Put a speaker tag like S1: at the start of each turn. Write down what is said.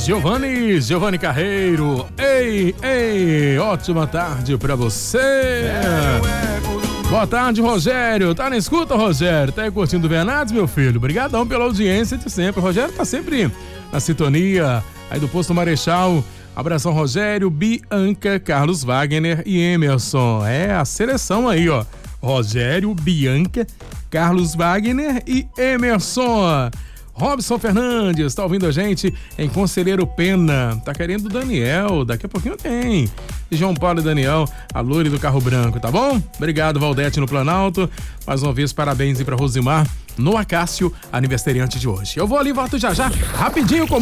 S1: Giovanni Carreiro. Ei, ótima tarde pra você. Boa tarde, Rogério. Tá na escuta, Rogério? Tá aí curtindo o Venados, meu filho? Obrigadão pela audiência de sempre. O Rogério tá sempre na sintonia aí do Posto Marechal. Abração, Rogério, Bianca, Carlos Wagner e Emerson. É a seleção aí, ó. Rogério, Bianca, Carlos Wagner e Emerson. Robson Fernandes, tá ouvindo a gente em Conselheiro Pena. Tá querendo o Daniel, daqui a pouquinho tem. João Paulo e Daniel, a loira do carro branco, tá bom? Obrigado, Valdete no Planalto. Mais uma vez, parabéns aí pra Rosimar no Acácio, aniversariante de hoje. Eu vou ali e volto já, rapidinho com